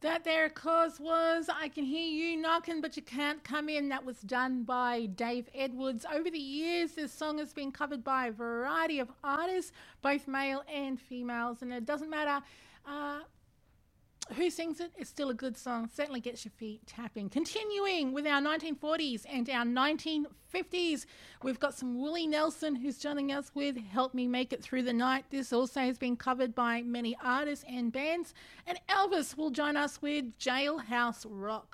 That there, of course, was I Can Hear You Knocking, But You Can't Come In. That was done by Dave Edwards. Over the years, this song has been covered by a variety of artists, both male and females, and it doesn't matter who sings it, it's still a good song. Certainly gets your feet tapping. Continuing with our 1940s and our 1950s, we've got some Willie Nelson who's joining us with Help Me Make It Through the Night. This also has been covered by many artists and bands. And Elvis will join us with Jailhouse Rock.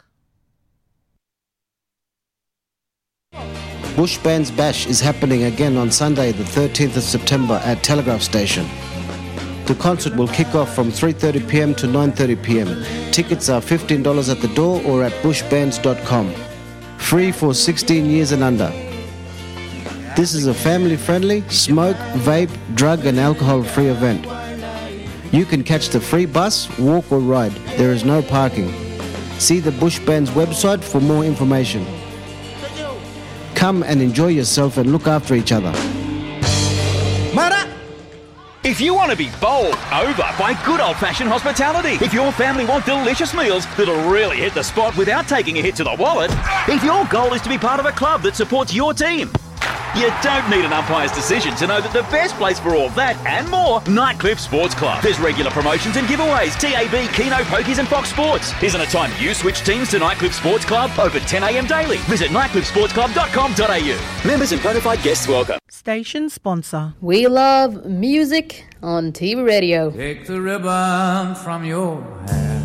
Bush Band's Bash is happening again on Sunday the 13th of September at Telegraph Station. The concert will kick off from 3:30pm to 9:30pm. Tickets are $15 at the door or at bushbands.com. Free for 16 years and under. This is a family-friendly, smoke, vape, drug and alcohol-free event. You can catch the free bus, walk or ride. There is no parking. See the Bush Band's website for more information. Come and enjoy yourself and look after each other. If you want to be bowled over by good old-fashioned hospitality, if your family want delicious meals that'll really hit the spot without taking a hit to the wallet, if your goal is to be part of a club that supports your team, you don't need an umpire's decision to know that the best place for all that and more, Nightcliff Sports Club. There's regular promotions and giveaways, TAB, Keno, Pokies and Fox Sports. Isn't it time you switch teams to Nightcliff Sports Club? Open 10am daily. Visit nightcliffsportsclub.com.au. Members and bona fide guests welcome. Station sponsor. We love music on TV radio. Take the ribbon from your hair.